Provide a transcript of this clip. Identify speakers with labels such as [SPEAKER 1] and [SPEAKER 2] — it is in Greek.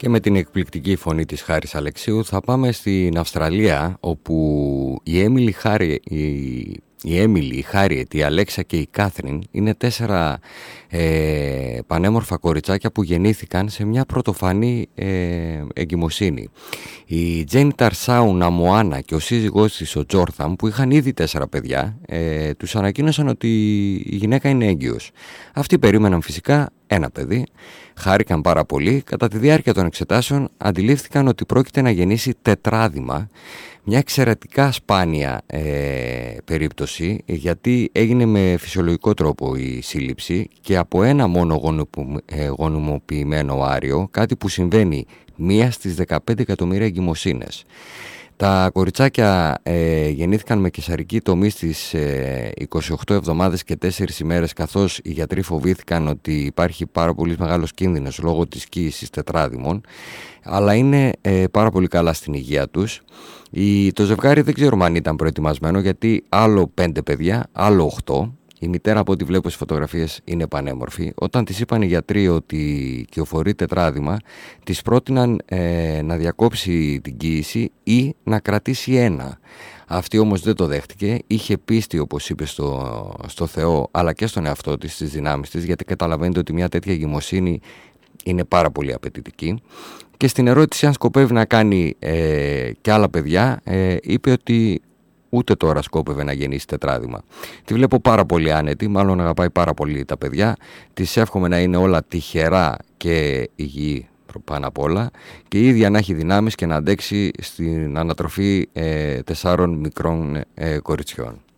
[SPEAKER 1] Και με την εκπληκτική φωνή της Χάρης Αλεξίου θα πάμε στην Αυστραλία, όπου η Έμιλι, η Χάριετ, η Αλέξα και η Κάθριν είναι 4 πανέμορφα κοριτσάκια που γεννήθηκαν σε μια πρωτοφανή εγκυμοσύνη. Η Τζένιταρ Σάου Ναμοάνα και ο σύζυγός της ο Τζόρθαμ, που είχαν ήδη 4 παιδιά, τους ανακοίνωσαν ότι η γυναίκα είναι έγκυος. Αυτοί περίμεναν φυσικά ένα παιδί, χάρηκαν πάρα πολύ. Κατά τη διάρκεια των εξετάσεων αντιλήφθηκαν ότι πρόκειται να γεννήσει τετράδημα, μια εξαιρετικά σπάνια περίπτωση, γιατί έγινε με φυσιολογικό τρόπο η σύλληψη και από ένα μόνο γονιμοποιημένο άριο, κάτι που συμβαίνει 1 στις 15 εκατομμύρια εγκυμοσύνες. Τα κοριτσάκια γεννήθηκαν με καισαρική τομή στις 28 εβδομάδες και 4 ημέρες, καθώς οι γιατροί φοβήθηκαν ότι υπάρχει πάρα πολύ μεγάλος κίνδυνος λόγω της κύησης τετράδημων, αλλά είναι πάρα πολύ καλά στην υγεία τους. Το ζευγάρι δεν ξέρουμε αν ήταν προετοιμασμένο, γιατί άλλο 5 παιδιά, άλλο 8. Η μητέρα, από ό,τι βλέπω στις φωτογραφίες, είναι πανέμορφη. Όταν της είπαν οι γιατροί ότι κυοφορεί τετράδημα, της πρότειναν να διακόψει την κοίηση ή να κρατήσει ένα. Αυτή όμως δεν το δέχτηκε. Είχε πίστη, όπως είπε, στο Θεό, αλλά και στον εαυτό της, στις δυνάμεις της, γιατί καταλαβαίνετε ότι μια τέτοια εγκυμοσύνη είναι πάρα πολύ απαιτητική. Και στην ερώτηση αν σκοπεύει να κάνει και άλλα παιδιά, είπε ότι ούτε τώρα σκόπευε να γεννήσει τετράδημα. Τη βλέπω πάρα πολύ άνετη, μάλλον αγαπάει πάρα πολύ τα παιδιά. Της εύχομαι να είναι όλα τυχερά και υγιή πάνω απ' όλα, και η ίδια να έχει δυνάμεις και να αντέξει στην ανατροφή 4 μικρών κοριτσιών.